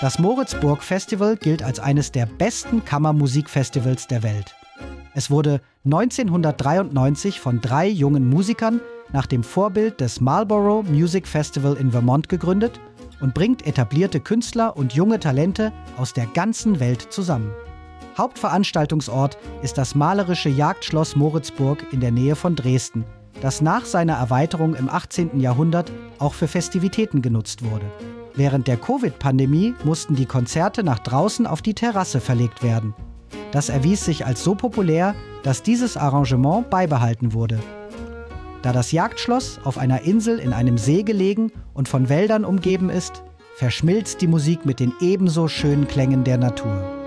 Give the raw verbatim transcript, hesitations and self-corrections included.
Das Moritzburg Festival gilt als eines der besten Kammermusikfestivals der Welt. Es wurde neunzehnhundertdreiundneunzig von drei jungen Musikern nach dem Vorbild des Marlborough Music Festival in Vermont gegründet und bringt etablierte Künstler und junge Talente aus der ganzen Welt zusammen. Hauptveranstaltungsort ist das malerische Jagdschloss Moritzburg in der Nähe von Dresden, das nach seiner Erweiterung im achtzehnten Jahrhundert auch für Festivitäten genutzt wurde. Während der Covid-Pandemie mussten die Konzerte nach draußen auf die Terrasse verlegt werden. Das erwies sich als so populär, dass dieses Arrangement beibehalten wurde. Da das Jagdschloss auf einer Insel in einem See gelegen und von Wäldern umgeben ist, verschmilzt die Musik mit den ebenso schönen Klängen der Natur.